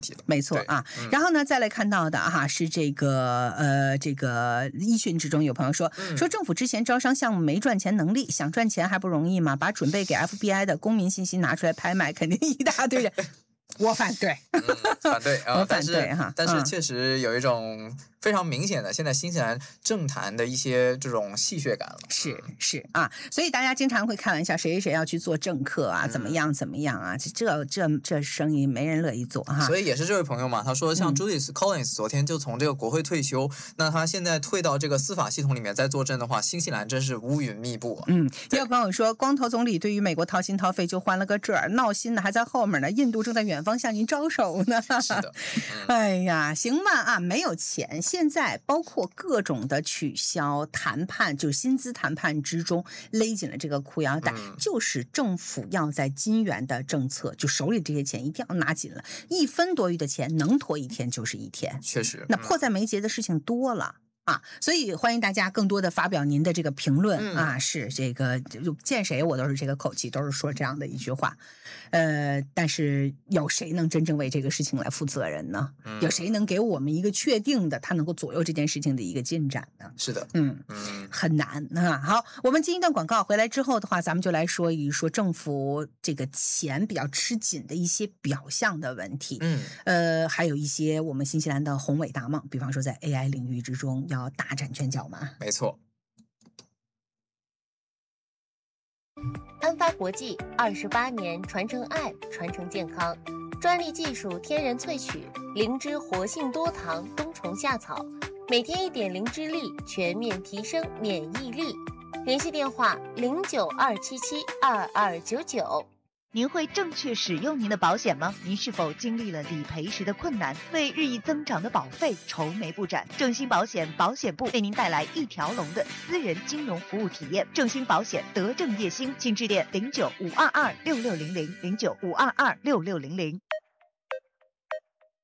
没错啊。然后呢，再来看到的是这个一讯之中有朋友说政府之前招商项目没赚钱能力，想赚钱还不容易吗？把准备给 FBI 的公民信息拿出来拍卖，肯定一大堆人。我反对， 反对啊！ 我反对但是确实有一种非常明显的现在新西兰政坛的一些这种戏谑感了。 是啊，所以大家经常会开玩笑，谁要去做政客啊，怎么样啊，这生意没人乐意做哈。 所以也是这位朋友嘛，他说像 Judith Collins 昨天就从这个国会退休，那他现在退到这个司法系统里面再坐镇的话，新西兰真是乌云密布。 也有朋友说，光头总理对于美国掏心掏肺就换了个这儿，闹心的还在后面呢，印度正在远方向您招手呢。 是的， 哎呀，行吧啊，没有钱，现在包括各种的取消谈判，就薪资谈判之中勒紧了这个裤腰带，就是政府要在金元的政策，就手里这些钱一定要拿紧了，1分多余的钱能拖一天就是一天， 确实， 那迫在眉睫的事情多了。所以欢迎大家更多的发表您的这个评论是这个见谁我都是这个口气，都是说这样的一句话。但是有谁能真正为这个事情来负责任呢？有谁能给我们一个确定的他能够左右这件事情的一个进展呢？ 是的， 很难啊。好，我们进一段广告，回来之后的话，咱们就来说一说政府这个钱比较吃紧的一些表象的问题。还有一些我们新西兰的宏伟大梦，比方说在 AI 领域之中要大展拳脚嘛。 没错。 安发国际28年传承爱，传承健康，专利技术天然萃取，灵芝活性多糖冬虫夏草，每天1点灵芝粒，全面提升免疫力。联系电话092772299。 您会正确使用您的保险吗？您是否经历了理赔时的困难，为日益增长的保费愁眉不展？正兴保险保险部为您带来一条龙的私人金融服务体验。正兴保险德正叶兴，请致电0952266009522660。